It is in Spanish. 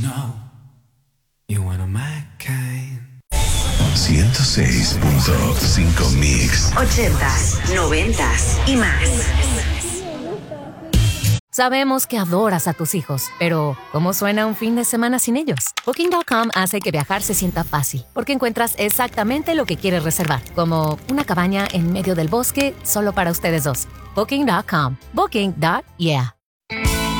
You one of my kind. 106.5 Mix. 80s, 90s y más. Sabemos que adoras a tus hijos, pero ¿cómo suena un fin de semana sin ellos? Booking.com hace que viajar se sienta fácil, porque encuentras exactamente lo que quieres reservar, como una cabaña en medio del bosque solo para ustedes dos. Booking.com. Booking.yeah.